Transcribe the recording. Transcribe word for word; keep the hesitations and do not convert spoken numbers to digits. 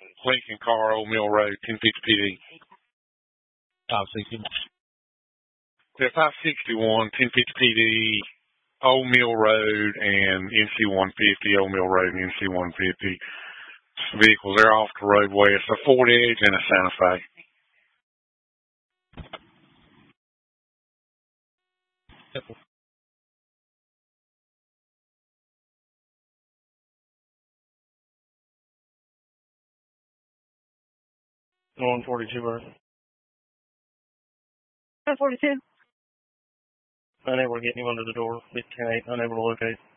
Lincoln car, Old Mill Road, ten fifty P D. five sixty. Yeah, five sixty-one, ten fifty P D, Old Mill Road, and N C one fifty, Old Mill Road and N C one fifty. Vehicles, they're off the roadway. It's a Ford Edge and a Santa Fe. Yep. one forty-two, Bird. one forty-two. Unable to get anyone to the door. fifteen eight, unable to locate.